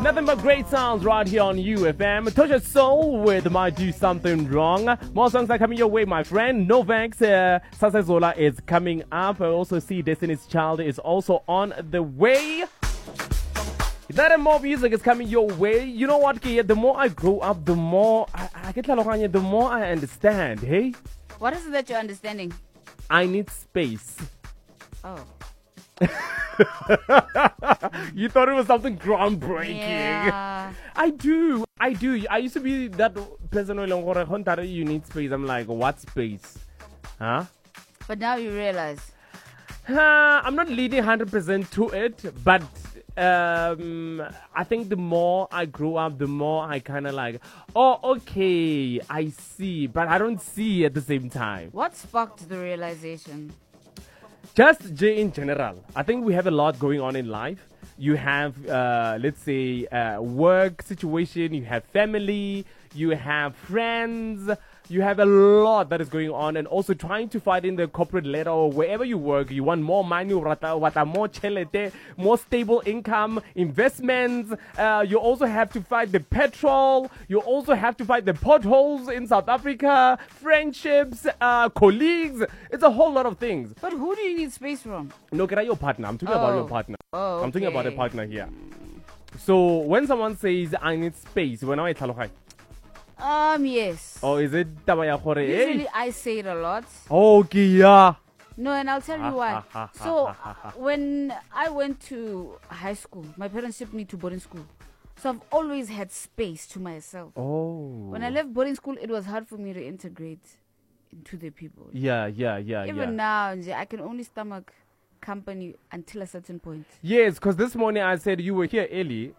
Nothing but great sounds right here on UFM. Touch your soul with Might Do Something Wrong. More songs are coming your way, my friend. Novax, Sasa Zola is coming up. I also see Destiny's Child is also on the way. That and more music is coming your way. You know what, Kia? The more I grow up, the more I get the more I understand, hey? What is it that you're understanding? I need space. Oh. You thought it was something groundbreaking. Yeah. I do. I used to be that person who you need space. I'm like, what space? Huh? But now you realize. I'm not leading 100% to it, but I think the more I grow up, the more I kind of like, oh, okay, I see, but I don't see at the same time. What sparked the realization? Just in general, I think we have a lot going on in life. You have, let's say, work situation, you have family, you have friends, you have a lot that is going on, and also trying to fight in the corporate ladder or wherever you work. You want more money, more chelete, more stable income, investments. You also have to fight the petrol. You also have to fight the potholes in South Africa, friendships, colleagues. It's a whole lot of things. But who do you need space from? No, get your partner. I'm talking about your partner. Oh, okay. I'm talking about a partner here. So when someone says, I need space, when I tell her, Yes. or is it Usually I say it a lot. Okay, yeah. No, and I'll tell you why. So when I went to high school, my parents shipped me to boarding school. So I've always had space to myself. Oh. When I left boarding school, it was hard for me to integrate into the people. Yeah. Even now, I can only stomach company until a certain point. Yes, because this morning I said you were here early